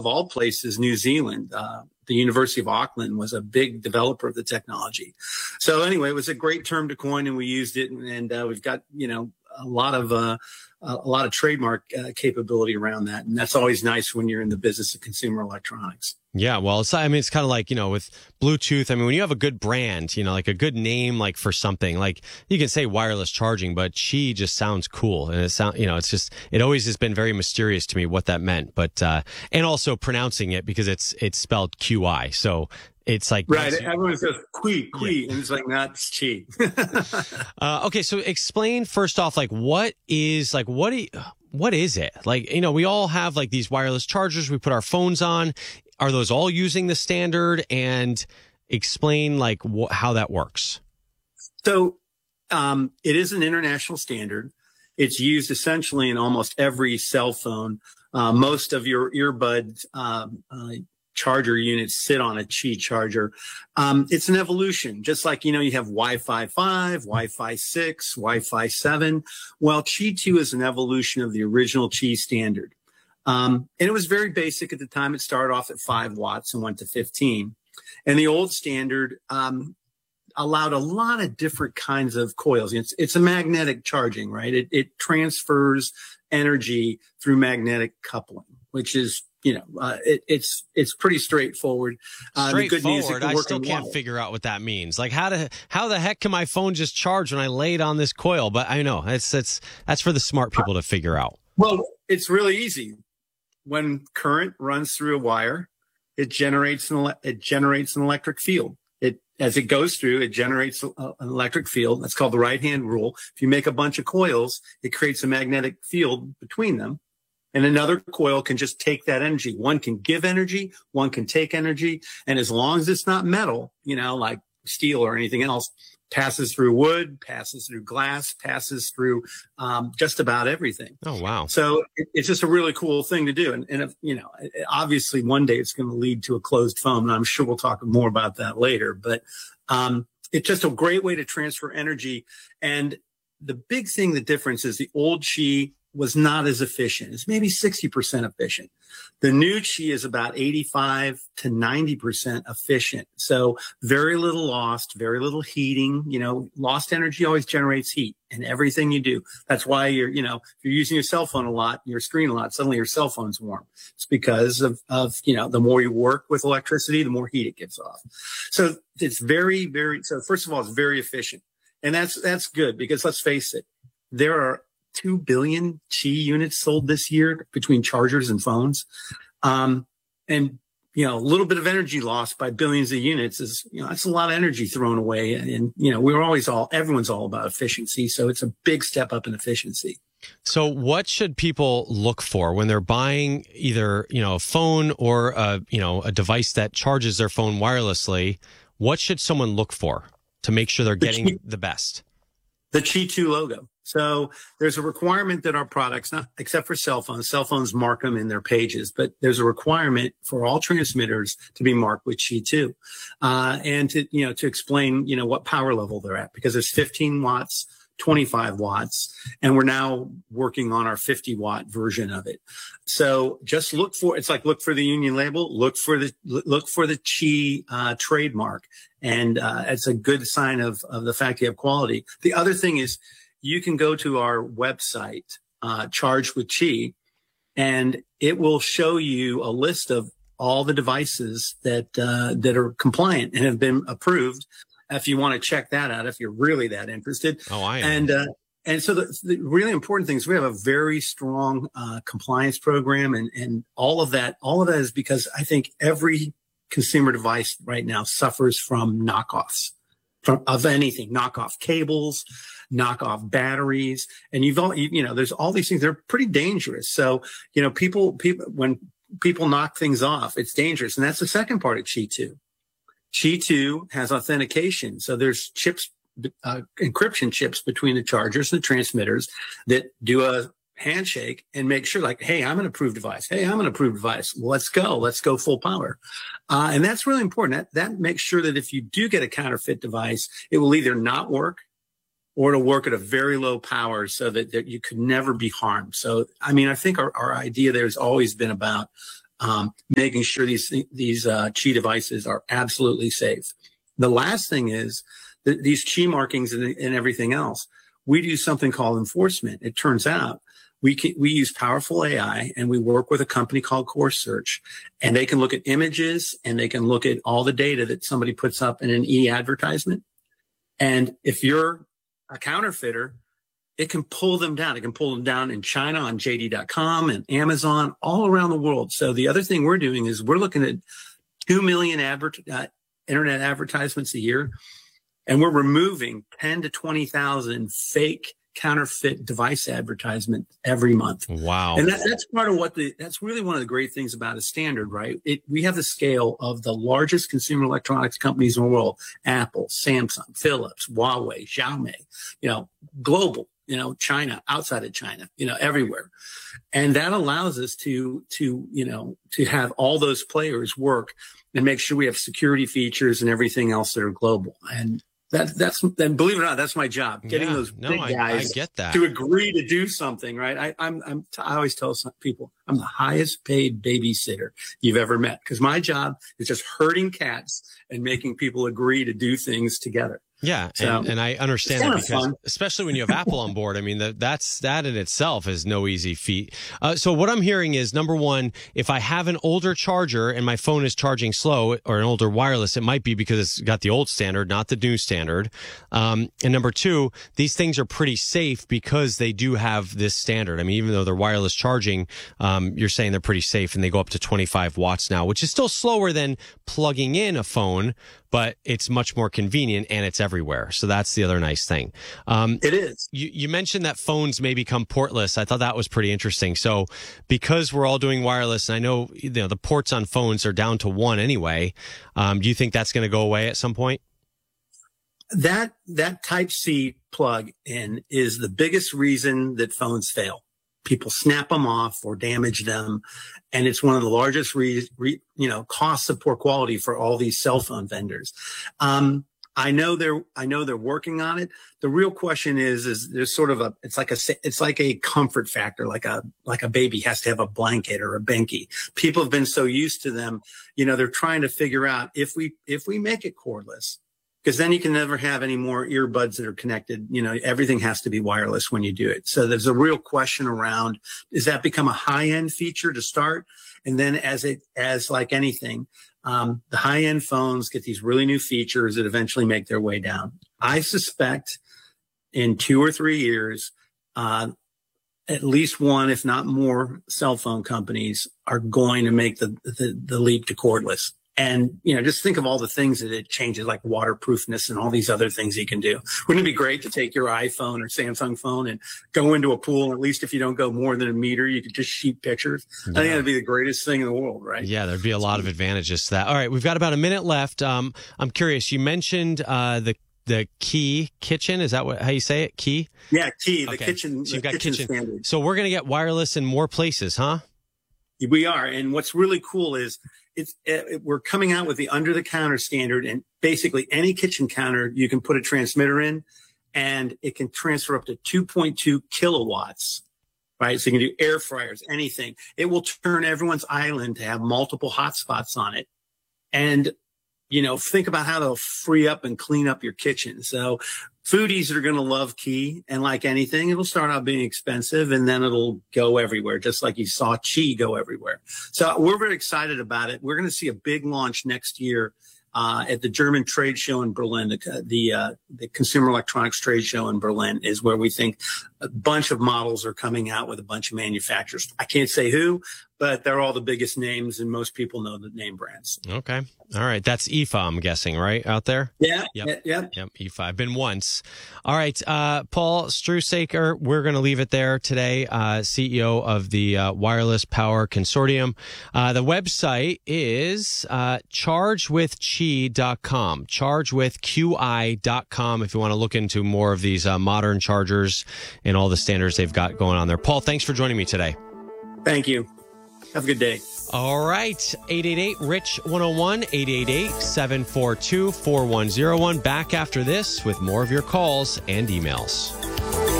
of all places, New Zealand. The University of Auckland was a big developer of the technology. So anyway, it was a great term to coin, and we used it, and we've got, a lot of trademark capability around that. And that's always nice when you're in the business of consumer electronics. Yeah, well, it's kind of like, with Bluetooth. I mean, when you have a good brand, like a good name, like for something, like you can say wireless charging, but Qi just sounds cool. And it always has been very mysterious to me what that meant. But, and also pronouncing it because it's spelled QI. So it's like, right. Everyone says Qi, yeah. And it's like, not Qi. Okay. So explain first off, like, what is it? Like, we all have like these wireless chargers we put our phones on. Are those all using the standard? And explain like how that works. So it is an international standard. It's used essentially in almost every cell phone. Most of your earbud charger units sit on a Qi charger. It's an evolution, just like, you have Wi-Fi 5, Wi-Fi 6, Wi-Fi 7. Well, Qi 2 is an evolution of the original Qi standard. And it was very basic at the time. It started off at 5 watts and went to 15. And the old standard allowed a lot of different kinds of coils. It's a magnetic charging, right? It transfers energy through magnetic coupling, which is, it's pretty straightforate. The good news, I still can't figure out what that means. Like how the heck can my phone just charge when I lay it on this coil? But I know that's for the smart people to figure out. Well, it's really easy. When current runs through a wire, it generates an electric field. As it goes through, it generates an electric field. That's called the right-hand rule. If you make a bunch of coils, it creates a magnetic field between them. And another coil can just take that energy. One can give energy, one can take energy. And as long as it's not metal, like steel or anything else, passes through wood, passes through glass, passes through just about everything. Oh, wow. So it's just a really cool thing to do. And obviously one day it's going to lead to a closed phone. And I'm sure we'll talk more about that later. But it's just a great way to transfer energy. And the big thing, the difference is the old Qi was not as efficient. It's maybe 60% efficient. The new Qi is about 85 to 90% efficient. So very little lost, very little heating. Lost energy always generates heat in everything you do. That's why if you're using your cell phone a lot, your screen a lot, suddenly your cell phone's warm. It's because of the more you work with electricity, the more heat it gives off. So it's so first of all, it's very efficient. And that's good because let's face it, there are 2 billion Qi units sold this year between chargers and phones. And, a little bit of energy lost by billions of units is, that's a lot of energy thrown away. And, everyone's all about efficiency. So it's a big step up in efficiency. So what should people look for when they're buying either, a phone or, a device that charges their phone wirelessly? What should someone look for to make sure they're getting the best? The Qi 2 logo. So there's a requirement that our products, not except for cell phones mark them in their pages, but there's a requirement for all transmitters to be marked with Qi 2. And to explain, what power level they're at, because there's 15 watts, 25 watts, and we're now working on our 50-watt version of it. So just look for the union label, look for the Qi trademark, and it's a good sign of the fact you have quality. The other thing is you can go to our website, Charge with Qi, and it will show you a list of all the devices that are compliant and have been approved. If you want to check that out, if you're really that interested. Oh, I am. And so the really important thing is we have a very strong compliance program, and all of that is because I think every consumer device right now suffers from knockoffs of anything, knockoff cables, knockoff batteries, and there's all these things. They're pretty dangerous. So people when people knock things off, it's dangerous, and that's the second part of Qi 2. Qi 2 has authentication. So there's chips, encryption chips between the chargers and the transmitters that do a handshake and make sure, like, hey, I'm an approved device. Hey, I'm an approved device. Well, let's go full power. And that's really important. That makes sure that if you do get a counterfeit device, it will either not work or it'll work at a very low power so that you could never be harmed. So, I mean, I think our idea there has always been about making sure these Qi devices are absolutely safe. The last thing is that these Qi markings and everything else, we do something called enforcement. It turns out we use powerful AI, and we work with a company called Core Search, and they can look at images and they can look at all the data that somebody puts up in an e-advertisement. And if you're a counterfeiter, it can pull them down. It can pull them down in China on JD.com and Amazon, all around the world. So the other thing we're doing is we're looking at 2 million internet advertisements a year, and we're removing 10 to 20,000 fake counterfeit device advertisement every month. Wow. And that's part of that's really one of the great things about a standard, right? We have the scale of the largest consumer electronics companies in the world: Apple, Samsung, Philips, Huawei, Xiaomi, global, China, outside of China, everywhere. And that allows us to have all those players work and make sure we have security features and everything else that are global. And then believe it or not, that's my job, getting those big guys I get that. to agree to do something, right? I always tell some people I'm the highest paid babysitter you've ever met, because my job is just herding cats and making people agree to do things together. Yeah, so, and I understand that, because fun. especially when you have Apple on board, I mean, that in itself is no easy feat. So what I'm hearing is, number one, if I have an older charger and my phone is charging slow, or an older wireless, it might be because it's got the old standard, not the new standard. And number two, these things are pretty safe because they do have this standard. I mean, even though they're wireless charging, you're saying they're pretty safe, and they go up to 25 watts now, which is still slower than plugging in a phone, but it's much more convenient, and it's everywhere. So that's the other nice thing. It is. You mentioned that phones may become portless. I thought that was pretty interesting. So because we're all doing wireless, and I know the ports on phones are down to one anyway, do you think that's going to go away at some point? That Type-C plug in is the biggest reason that phones fail. People snap them off or damage them, and it's one of the largest costs of poor quality for all these cell phone vendors. I know they're working on it. The real question is there's sort of it's like a comfort factor, like a baby has to have a blanket or a binky. People have been so used to them, they're trying to figure out if we make it cordless, because then you can never have any more earbuds that are connected. Everything has to be wireless when you do it. So there's a real question around, does that become a high-end feature to start? And then as like anything, the high-end phones get these really new features that eventually make their way down. I suspect in 2 or 3 years, at least one, if not more, cell phone companies are going to make the leap to cordless. And, just think of all the things that it changes, like waterproofness and all these other things you can do. Wouldn't it be great to take your iPhone or Samsung phone and go into a pool? At least if you don't go more than a meter, you could just shoot pictures. Yeah. I think that'd be the greatest thing in the world, right? Yeah, there'd be a lot of advantages to that. All right, we've got about a minute left. I'm curious. You mentioned the Qi kitchen. Is that how you say it? Qi? Yeah, Qi, the kitchen. So you've got kitchen kitchen standard. So we're going to get wireless in more places, huh? We are. And what's really cool is we're coming out with the under-the-counter standard, and basically any kitchen counter, you can put a transmitter in, and it can transfer up to 2.2 kilowatts, right? So you can do air fryers, anything. It will turn everyone's island to have multiple hotspots on it. And, think about how they'll free up and clean up your kitchen. So foodies are going to love Qi, and like anything, it'll start out being expensive, and then it'll go everywhere, just like you saw Qi go everywhere. So we're very excited about it. We're going to see a big launch next year at the German trade show in Berlin. The Consumer Electronics Trade Show in Berlin is where we think a bunch of models are coming out with a bunch of manufacturers. I can't say who, but they're all the biggest names, and most people know the name brands. Okay. All right. That's IFA, I'm guessing, right, out there? Yeah. Yep. Yep. IFA. I've been once. All right. Paul Strusaker, we're going to leave it there today. CEO of the Wireless Power Consortium. The website is chargewithqi.com. Chargewithqi.com if you want to look into more of these modern chargers and all the standards they've got going on there. Paul, thanks for joining me today. Thank you. Have a good day. All right. 888-RICH-101, 888-742-4101. Back after this with more of your calls and emails.